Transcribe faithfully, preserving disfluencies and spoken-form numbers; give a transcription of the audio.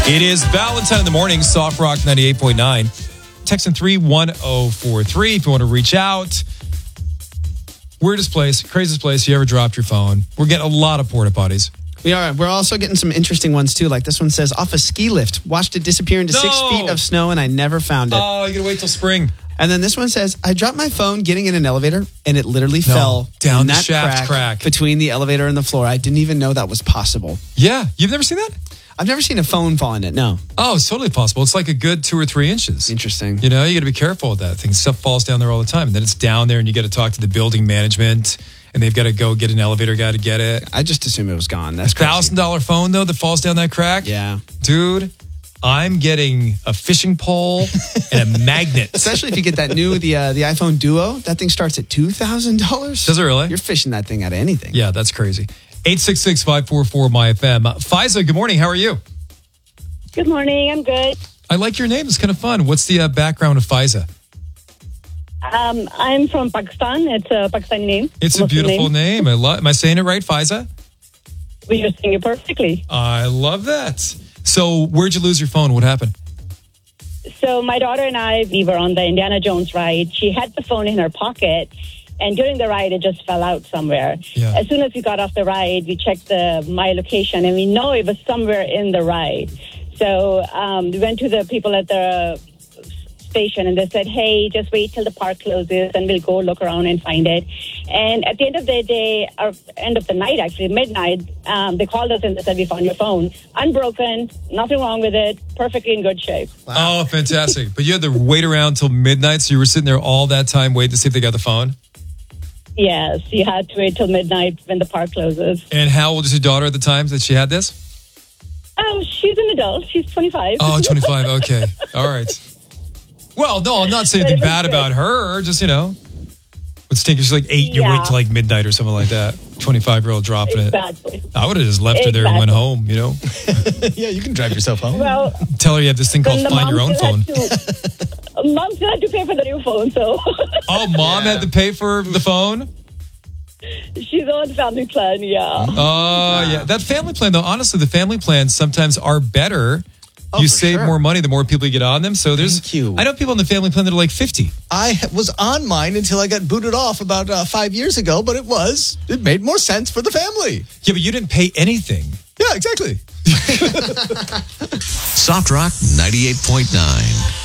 It is Valentine in the morning, Soft Rock ninety-eight point nine. Text in three one oh four three if you want to reach out. Weirdest place, craziest place you ever dropped your phone. We're getting a lot of porta potties. We are. We're also getting some interesting ones, too. Like this one says, off a ski lift, watched it disappear into No. six feet of snow, and I never found it. Oh, you gotta wait till spring. And then this one says, I dropped my phone getting in an elevator, and it literally No. fell Down in the that shaft crack, crack. between the elevator and the floor. I didn't even know that was possible. Yeah, you've never seen that? I've never seen a phone fall in it, no. Oh, it's totally possible. It's like a good two or three inches. Interesting. You know, you got to be careful with that thing. Stuff falls down there all the time. And then it's down there and you got to talk to the building management and they've got to go get an elevator guy to get it. I just assume it was gone. That's crazy. one thousand dollars phone, though, that falls down that crack? Yeah. Dude, I'm getting a fishing pole and a magnet. Especially if you get that new, the uh, the iPhone Duo. That thing starts at two thousand dollars. Does it really? You're fishing that thing out of anything. Yeah, that's crazy. eight six six, five four four, M Y F M. Uh, Faiza, good morning. How are you? Good morning. I'm good. I like your name. It's kind of fun. What's the uh, background of Faiza? Um, I'm from Pakistan. It's a Pakistani name. It's a Muslim beautiful name. I lo- Am I saying it right, Faiza? We are saying it perfectly. I love that. So where'd you lose your phone? What happened? So my daughter and I, we were on the Indiana Jones ride. She had the phone in her pocket, and during the ride, it just fell out somewhere. Yeah. As soon as we got off the ride, we checked the my location, and we know it was somewhere in the ride. So um, we went to the people at the station, and they said, hey, just wait till the park closes, and we'll go look around and find it. And at the end of the day, or end of the night, actually, midnight, um, they called us and they said, we found your phone. Unbroken, nothing wrong with it, perfectly in good shape. Wow. Oh, fantastic. But you had to wait around till midnight, so you were sitting there all that time waiting to see if they got the phone? Yes, you had to wait till midnight when the park closes. And how old is your daughter at the time that she had this? Oh, she's an adult. She's twenty-five. Oh, twenty-five. Okay. All right. Well, no, I'm not saying anything bad about her. Just, you know, it's thinking she's like eight and you Yeah. wait till like midnight or something like that. twenty-five-year-old dropping Exactly. it. I would have just left her there and went Exactly. home, you know? Yeah, you can drive yourself home. Well, Tell her you have this thing called then the Find mom Your Own still Phone. had to- Mom still had to pay for the new phone, so Oh, mom had to pay for the phone? she's on family plan, yeah. Oh, yeah. That family plan, though, honestly, the family plans sometimes are better. Oh, you for save sure. more money the more people you get on them. So there's, Thank you. I know people on the family plan that are like fifty. I was on mine until I got booted off about uh, five years ago, but it was, it made more sense for the family. Yeah, but you didn't pay anything. Yeah, exactly. Soft Rock ninety-eight point nine.